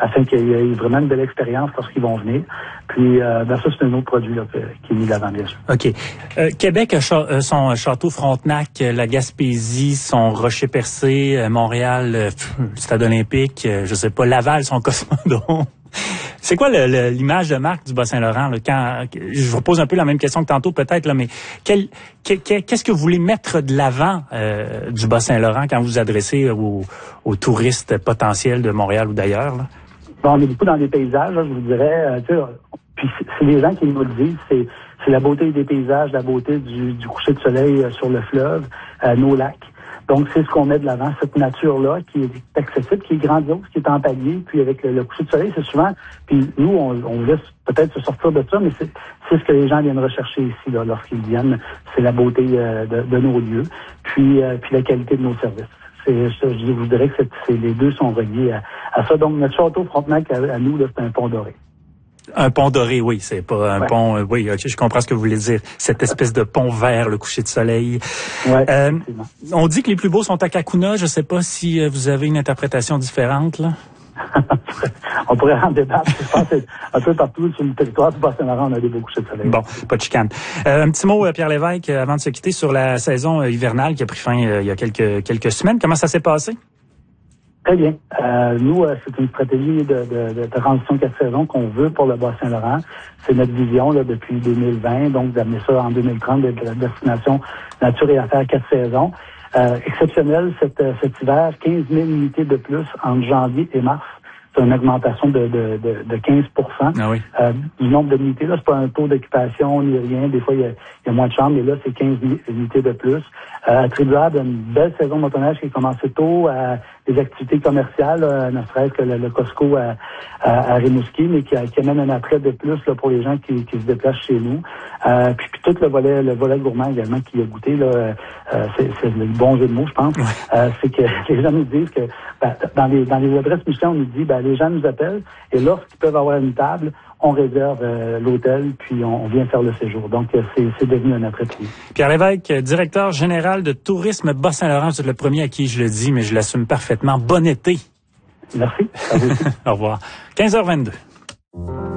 afin qu'il y ait vraiment une belle expérience lorsqu'ils vont venir. Puis, ça, c'est un autre produit là, qui est mis là-dedans, bien sûr. OK. Québec a son Château Frontenac, la Gaspésie, son Rocher-Percé, Montréal, le Stade olympique, je sais pas, Laval, son Cosmodrome. C'est quoi l'image de marque du Bas-Saint-Laurent? Là, je vous pose un peu la même question que tantôt peut-être, là, mais qu'est-ce que vous voulez mettre de l'avant du Bas-Saint-Laurent quand vous vous adressez aux touristes potentiels de Montréal ou d'ailleurs? Là? Bon, on est beaucoup dans les paysages, là, je vous dirais. Puis c'est les gens qui nous le disent, c'est la beauté des paysages, la beauté du coucher de soleil sur le fleuve, nos lacs. Donc, c'est ce qu'on met de l'avant, cette nature-là qui est accessible, qui est grandiose, qui est en palier. Puis avec le coucher de soleil, c'est souvent... Puis nous, on laisse peut-être se sortir de ça, mais c'est ce que les gens viennent rechercher ici là, lorsqu'ils viennent. C'est la beauté de nos lieux, puis la qualité de nos services. Je vous dirais que les deux sont reliés à ça. Donc, notre Château Frontenac, à nous, là, c'est un pont doré. Un pont doré, oui, c'est pas un pont... oui, ok, je comprends ce que vous voulez dire. Cette espèce de pont vert, le coucher de soleil. Ouais, on dit que les plus beaux sont à Kakuna. Je sais pas si vous avez une interprétation différente, là. On pourrait en débattre. Je pense que un peu partout sur le territoire du Bas-Saint-Laurent, on a des beaux couchers de soleil. Bon, pas de chicane. Un petit mot, Pierre Lévesque, avant de se quitter, sur la saison hivernale qui a pris fin il y a quelques semaines. Comment ça s'est passé? Très bien. Nous, c'est une stratégie de transition 4 saisons qu'on veut pour le Bas-Saint-Laurent. C'est notre vision là, depuis 2020, donc d'amener ça en 2030, de la destination nature et affaires 4 saisons. Exceptionnel cet hiver, 15 000 unités de plus entre janvier et mars. C'est une augmentation de 15 ah oui. Du nombre d'unités. Là, c'est pas un taux d'occupation ni rien. Des fois, il y a moins de chambres, mais là, c'est 15 unités de plus. Attribuable à une belle saison de motoneige qui a commencé tôt, à des activités commerciales, ne serait-ce que le Costco à Rimouski, mais qui amène un attrait de plus là, pour les gens qui se déplacent chez nous. Puis tout le volet gourmand également qui a goûté, là, c'est le bon jeu de mots, je pense. C'est que les gens nous disent que dans les adresses Michelin, on nous dit les gens nous appellent et lorsqu'ils peuvent avoir une table, on réserve l'hôtel puis on vient faire le séjour. Donc c'est devenu un attrait. Pierre Lévesque, directeur général de Tourisme Bas-Saint-Laurent, c'est le premier à qui je le dis, mais je l'assume parfaitement. Bon été. Merci. À vous aussi. Au revoir. 15h22.